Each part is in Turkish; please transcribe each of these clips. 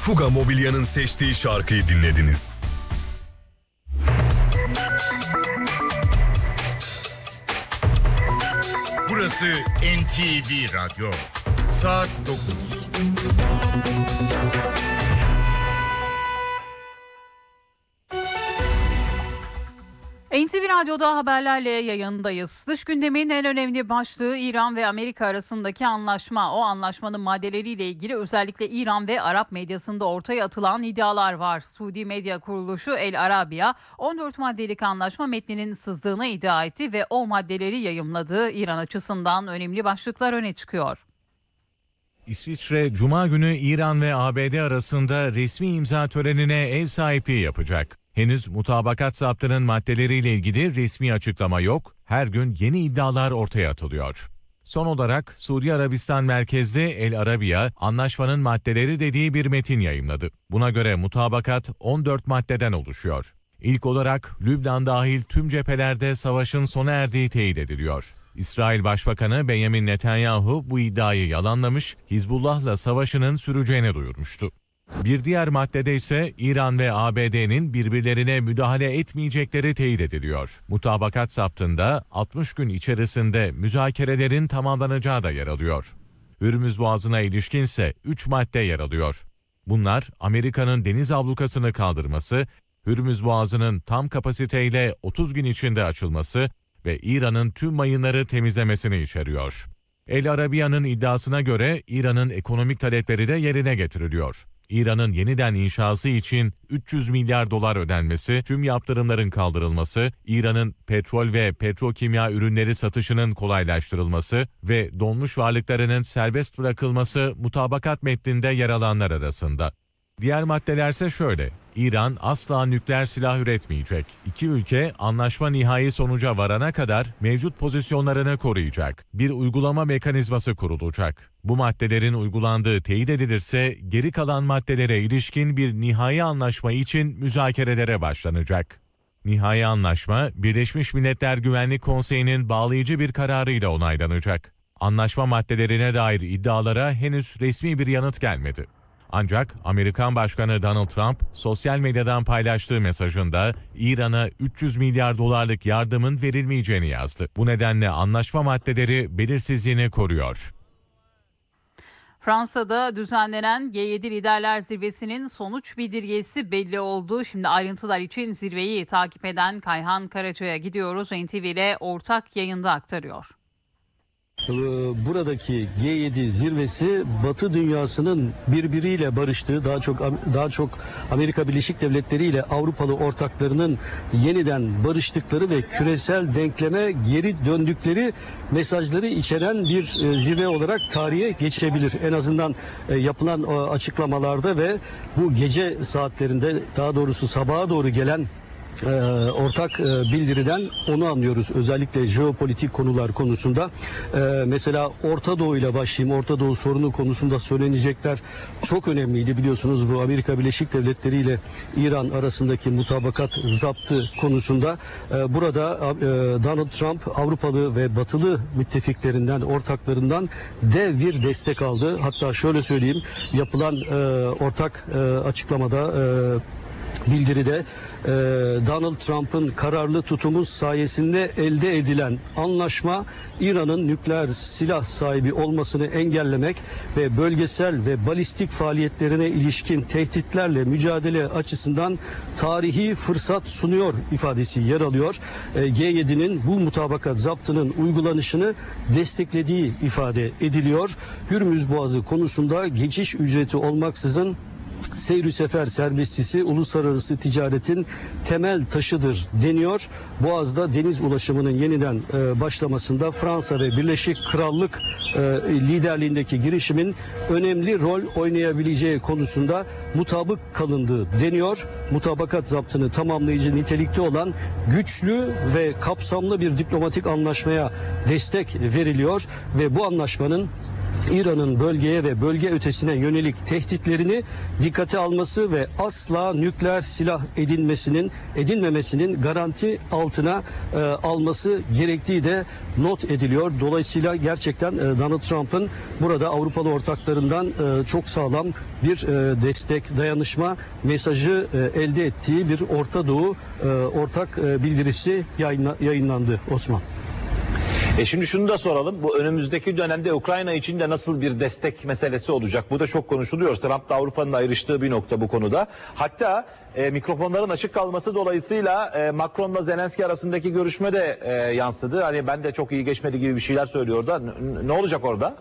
Fuga Mobilya'nın seçtiği şarkıyı dinlediniz. Burası NTV Radyo. Saat 9. NTV Radyo'da haberlerle yayındayız. Dış gündemin en önemli başlığı İran ve Amerika arasındaki anlaşma. O anlaşmanın maddeleriyle ilgili özellikle İran ve Arap medyasında ortaya atılan iddialar var. Suudi medya kuruluşu El Arabiya 14 maddelik anlaşma metninin sızdığını iddia etti ve o maddeleri yayımladı. İran açısından önemli başlıklar öne çıkıyor. İsviçre, Cuma günü İran ve ABD arasında resmi imza törenine ev sahipliği yapacak. Henüz mutabakat zaptının maddeleriyle ilgili resmi açıklama yok, her gün yeni iddialar ortaya atılıyor. Son olarak Suudi Arabistan merkezli El Arabiya, anlaşmanın maddeleri dediği bir metin yayımladı. Buna göre mutabakat 14 maddeden oluşuyor. İlk olarak Lübnan dahil tüm cephelerde savaşın sona erdiği teyit ediliyor. İsrail Başbakanı Benjamin Netanyahu bu iddiayı yalanlamış, Hizbullah'la savaşının süreceğini duyurmuştu. Bir diğer maddede ise İran ve ABD'nin birbirlerine müdahale etmeyecekleri teyit ediliyor. Mutabakat zaptında 60 gün içerisinde müzakerelerin tamamlanacağı da yer alıyor. Hürmüz Boğazı'na ilişkinse 3 madde yer alıyor. Bunlar Amerika'nın deniz ablukasını kaldırması, Hürmüz Boğazı'nın tam kapasiteyle 30 gün içinde açılması ve İran'ın tüm mayınları temizlemesini içeriyor. El Arabiya'nın iddiasına göre İran'ın ekonomik talepleri de yerine getiriliyor. İran'ın yeniden inşası için 300 milyar dolar ödenmesi, tüm yaptırımların kaldırılması, İran'ın petrol ve petrokimya ürünleri satışının kolaylaştırılması ve donmuş varlıklarının serbest bırakılması mutabakat metninde yer alanlar arasında. Diğer maddelerse şöyle: İran asla nükleer silah üretmeyecek. İki ülke anlaşma nihai sonuca varana kadar mevcut pozisyonlarını koruyacak. Bir uygulama mekanizması kurulacak. Bu maddelerin uygulandığı teyit edilirse geri kalan maddelere ilişkin bir nihai anlaşma için müzakerelere başlanacak. Nihai anlaşma Birleşmiş Milletler Güvenlik Konseyi'nin bağlayıcı bir kararıyla onaylanacak. Anlaşma maddelerine dair iddialara henüz resmi bir yanıt gelmedi. Ancak Amerikan Başkanı Donald Trump sosyal medyadan paylaştığı mesajında İran'a 300 milyar dolarlık yardımın verilmeyeceğini yazdı. Bu nedenle anlaşma maddeleri belirsizliğini koruyor. Fransa'da düzenlenen G7 Liderler Zirvesi'nin sonuç bildirgesi belli oldu. Şimdi ayrıntılar için zirveyi takip eden Kayhan Karaca'ya gidiyoruz. NTV ile ortak yayında aktarıyor. Buradaki G7 zirvesi Batı dünyasının birbiriyle barıştığı, daha çok Amerika Birleşik Devletleri ile Avrupalı ortaklarının yeniden barıştıkları ve küresel denkleme geri döndükleri mesajları içeren bir zirve olarak tarihe geçebilir. En azından yapılan açıklamalarda ve bu gece saatlerinde, daha doğrusu sabaha doğru gelen ortak bildiriden onu anlıyoruz. Özellikle jeopolitik konular konusunda. Mesela Orta Doğu ile başlayayım. Orta Doğu sorunu konusunda söylenecekler çok önemliydi. Biliyorsunuz bu Amerika Birleşik Devletleri ile İran arasındaki mutabakat zaptı konusunda. Burada Donald Trump Avrupalı ve Batılı müttefiklerinden, ortaklarından dev bir destek aldı. Hatta şöyle söyleyeyim, yapılan ortak açıklamada, bildiride Donald Trump'ın kararlı tutumu sayesinde elde edilen anlaşma İran'ın nükleer silah sahibi olmasını engellemek ve bölgesel ve balistik faaliyetlerine ilişkin tehditlerle mücadele açısından tarihi fırsat sunuyor ifadesi yer alıyor. G7'nin bu mutabakat zaptının uygulanışını desteklediği ifade ediliyor. Hürmüz Boğazı konusunda geçiş ücreti olmaksızın seyr-i sefer serbestisi uluslararası ticaretin temel taşıdır deniyor. Boğaz'da deniz ulaşımının yeniden başlamasında Fransa ve Birleşik Krallık liderliğindeki girişimin önemli rol oynayabileceği konusunda mutabık kalındı deniyor. Mutabakat zaptını tamamlayıcı nitelikte olan güçlü ve kapsamlı bir diplomatik anlaşmaya destek veriliyor ve bu anlaşmanın İran'ın bölgeye ve bölge ötesine yönelik tehditlerini dikkate alması ve asla nükleer silah edinmemesinin garanti altına alması gerektiği de not ediliyor. Dolayısıyla gerçekten Donald Trump'ın burada Avrupalı ortaklarından çok sağlam bir destek, dayanışma mesajı elde ettiği bir Orta Doğu ortak bildirisi yayınlandı Osman. Şimdi şunu da soralım. Bu önümüzdeki dönemde Ukrayna için de nasıl bir destek meselesi olacak? Bu da çok konuşuluyor. Trump'la Avrupa'nın ayrıştığı bir nokta bu konuda. Hatta mikrofonların açık kalması dolayısıyla Macron'la Zelenski arasındaki görüşme de yansıdı. Hani ben de çok iyi geçmedi gibi bir şeyler söylüyor da. Ne olacak orada?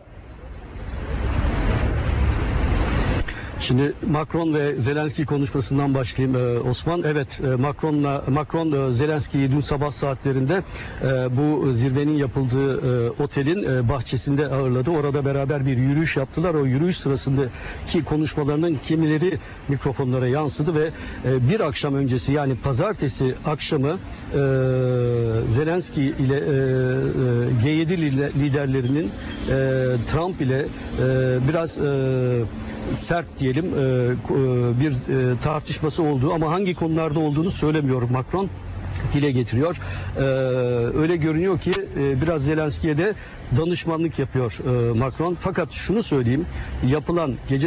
Şimdi Macron ve Zelenski konuşmasından başlayayım Osman. Evet, Macron Zelenski'yi dün sabah saatlerinde bu zirvenin yapıldığı otelin bahçesinde ağırladı. Orada beraber bir yürüyüş yaptılar. O yürüyüş sırasındaki konuşmalarının kimileri mikrofonlara yansıdı ve bir akşam öncesi, yani pazartesi akşamı Zelenski ile G7 liderlerinin Trump ile biraz sert diyelim bir tartışması olduğu, ama hangi konularda olduğunu söylemiyor Macron, dile getiriyor. Öyle görünüyor ki biraz Zelenski'ye de danışmanlık yapıyor Macron. Fakat şunu söyleyeyim, yapılan gece